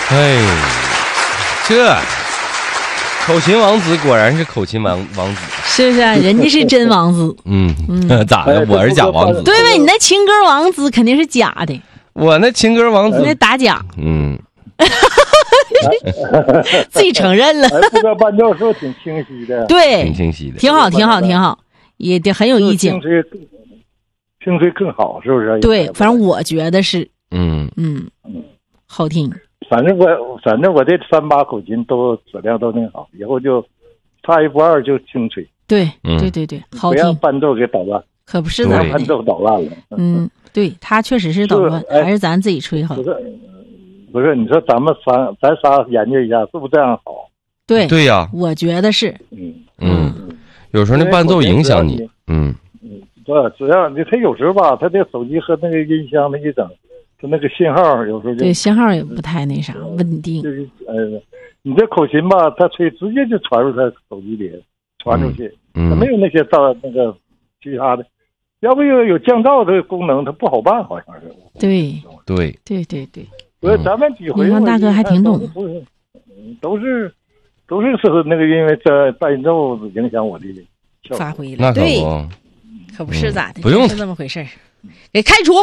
哎，这口琴王子果然是口琴王子， 是不是？人家是真王子。 咋的？我是假王子。 对吧？你那情歌王子肯定是假的。 我那情歌王子那打假。自己承认了。 不知道伴奏是不是挺清晰的？ 对， 挺清晰的， 挺好，挺好，挺好，也得很有意境。 听吹更好，是不是？ 对，反正我觉得是。好听。 反正我这3把口琴都质量都挺好，以后就差一不二就轻吹。 对，好听。 不让伴奏给捣乱。 可不是的， 伴奏捣乱了。 对，他确实是捣乱，还是咱自己吹好。 不是，你说咱仨研究一下，是不是这样好？ 对呀， 我觉得是。 有时候那伴奏影响你。 对，只要他有时候吧，他这手机和那个音箱的一整，他那个信号有时候就对信号也不太那啥稳定。 你这口琴吧，他吹直接就传入他手机里，传出去，他没有那些那个其他的。要不有降噪的功能，它不好办，好像是。 对。 所以咱们几回， 大哥还挺懂。 都是那个因为这伴奏影响我的发挥了。 那可不， 不， 可不是咋的， 不用是这么回事。给开除。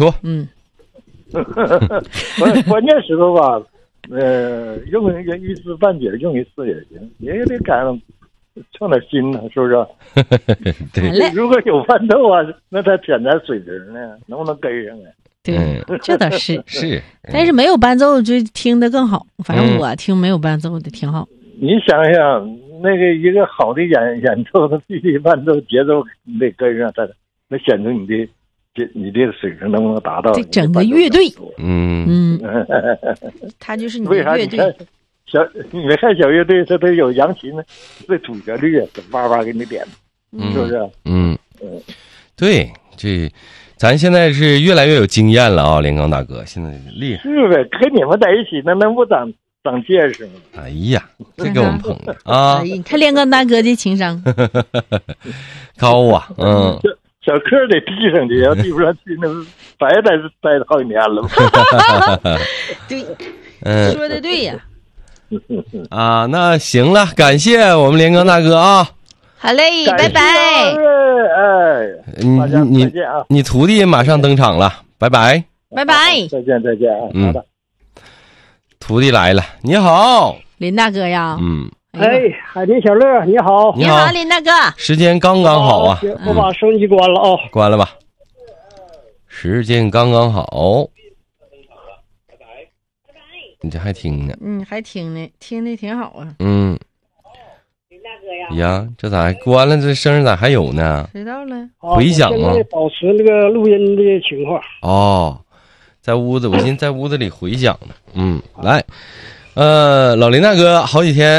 关键时候吧，用一知半解，用一次也行，也得赶上创点新的，是不是？ 对。 如果有伴奏啊，那他潜在水平呢，能不能跟上啊？ 对，这倒是是。 但是没有伴奏就听得更好，反正我听没有伴奏的挺好。 你想想，那个一个好的演奏，他必须伴奏节奏你得跟上，他那显出你的水平能不能达到？ 这整个乐队，他就是你的乐队。 你没看小乐队，他都有扬琴呢，这主旋律哇哇给你点，是不是？ 对，这咱现在是越来越有经验了啊，连刚大哥现在厉害。 是呗，跟你们在一起，那能不长见识吗？ 哎呀，这给我们捧的啊！ 你看连刚大哥的情商高啊， 小课得递上去，要递不上去，那白待好几年了。 对，说的对呀。 那行了，感谢我们连刚大哥啊。 好嘞，拜拜。 你徒弟马上登场了，拜拜。 拜拜。 再见啊。好的。 徒弟来了，你好， 林大哥呀。 海林小乐，你好。 你好，林大哥。 时间刚刚好啊。 我把收音机关了啊。 关了吧。时间刚刚好。你这还听呢？ 还听呢，听的挺好啊。 林大哥呀，这咋关了？这声咋还有呢？ 知道了。 回响吗？ 保持那个录音的情况。 在屋子，我寻思在屋子里回响呢。来，老林大哥，好几天